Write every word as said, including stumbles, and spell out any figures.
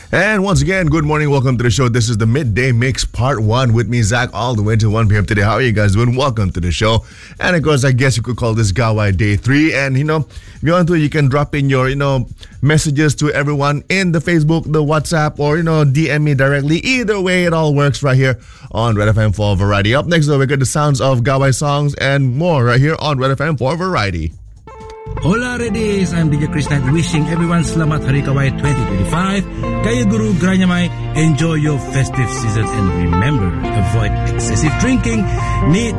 And once again, good morning. Welcome to the show. This is the Midday Mix Part one with me, Zach, all the way until one p.m. today. How are you guys doing? Welcome to the show. And of course, I guess you could call this Gawai Day three. And, you know, if you want to, you can drop in your, you know, messages to everyone in the Facebook, the WhatsApp, or, you know, D M me directly. Either way, it all works right here on Red F M for Variety. Up next, though, we got the sounds of Gawai songs and more right here on Red F M for Variety. Hola Redis, I'm D J Chris Knight wishing everyone Selamat Hari Kawai twenty twenty-five. Kaya Guru Granyamay, enjoy your festive season and remember, avoid excessive drinking. Ni